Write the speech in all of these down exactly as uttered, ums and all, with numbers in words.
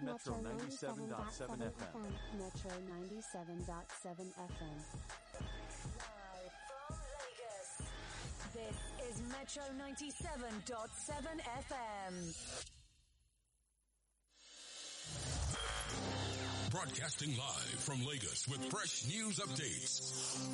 Metro ninety-seven point seven F M. Metro ninety-seven point seven F M. Live from Lagos. This is Metro ninety-seven point seven F M. Broadcasting live from Lagos with fresh news updates.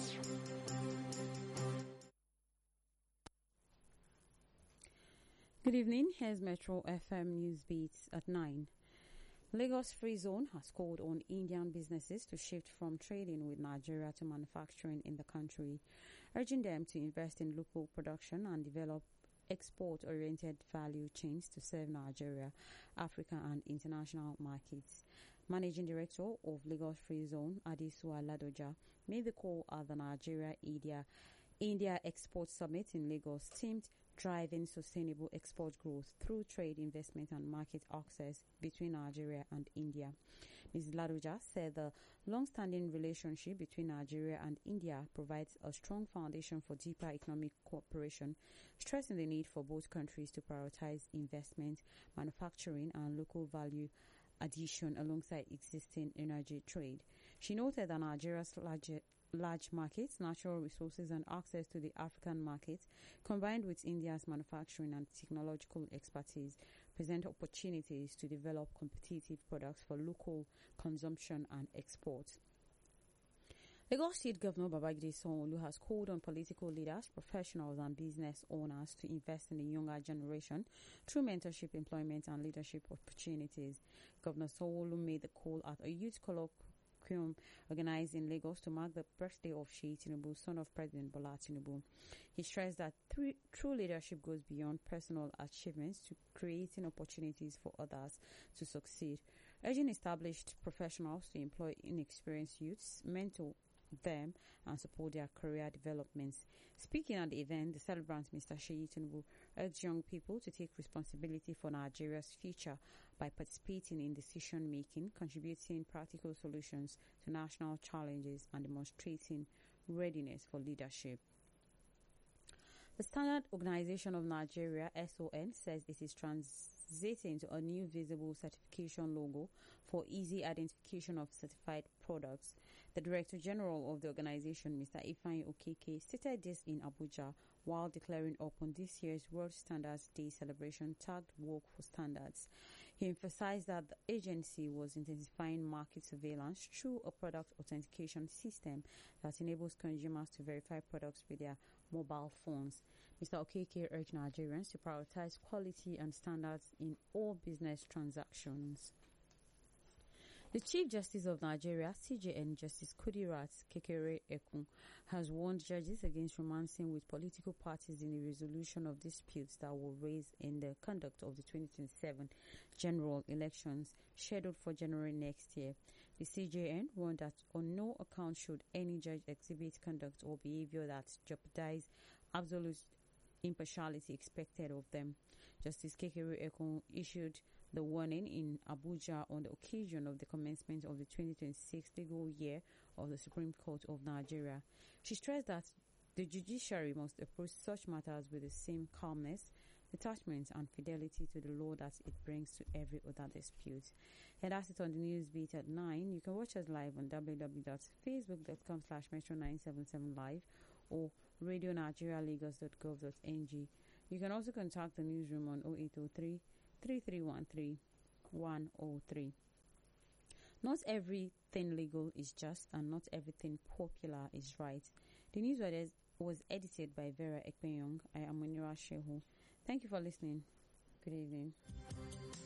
Good evening, here's Metro F M News Beats at nine. Lagos Free Zone has called on Indian businesses to shift from trading with Nigeria to manufacturing in the country, urging them to invest in local production and develop export-oriented value chains to serve Nigeria, Africa and international markets. Managing Director of Lagos Free Zone, Adesua Ladoja, made the call at the Nigeria-India India Export Summit in Lagos, themed driving sustainable export growth through trade, investment and market access between Nigeria and India. Miz Ladoja said the long-standing relationship between Nigeria and India provides a strong foundation for deeper economic cooperation, stressing the need for both countries to prioritize investment, manufacturing and local value addition alongside existing energy trade. She noted that Nigeria's large large markets, natural resources and access to the African market, combined with India's manufacturing and technological expertise, present opportunities to develop competitive products for local consumption and export. Lagos State Governor Babajide Sanwo-Olu has called on political leaders, professionals and business owners to invest in the younger generation through mentorship, employment and leadership opportunities. Governor Sanwo-Olu made the call at a youth colloquium organized in Lagos to mark the birthday of Sheyi Tinubu, son of President Bola Tinubu. He stressed that th- true leadership goes beyond personal achievements to creating opportunities for others to succeed, urging established professionals to employ inexperienced youths, mentor them and support their career developments. Speaking at the event, the celebrant Mister Sheyi Tinubu urged young people to take responsibility for Nigeria's future by participating in decision making, contributing practical solutions to national challenges and demonstrating readiness for leadership. The Standard Organization of Nigeria, S O N, says it is transiting to a new visible certification logo for easy identification of certified products. The Director General of the organization, Mister Ifeanyi Okeke, stated this in Abuja while declaring open this year's World Standards Day celebration tagged Work for Standards. He emphasized that the agency was intensifying market surveillance through a product authentication system that enables consumers to verify products with their mobile phones. Mister Okeke urged Nigerians to prioritize quality and standards in all business transactions. The Chief Justice of Nigeria, C J N, Justice Kudirat Kekere-Ekun, has warned judges against romancing with political parties in the resolution of disputes that will raise in the conduct of the twenty twenty-seven general elections scheduled for January next year. The C J N warned that on no account should any judge exhibit conduct or behavior that jeopardize absolute impartiality expected of them. Justice Kekere-Ekun issued the warning in Abuja on the occasion of the commencement of the twenty twenty-six legal year of the Supreme Court of Nigeria. She stressed that the judiciary must approach such matters with the same calmness, detachment and fidelity to the law that it brings to every other dispute. And that's it on the news beat at nine. You can watch us live on w w w dot facebook dot com slash metro nine seven seven live or radio nigeria lagos dot gov dot n g. You can also contact the newsroom on oh eight oh three, three three one three, one oh three. Not everything legal is just and not everything popular is right. The news was edited by Vera Ekpenyong. I am Munira Shehu. Thank you for listening. Good evening.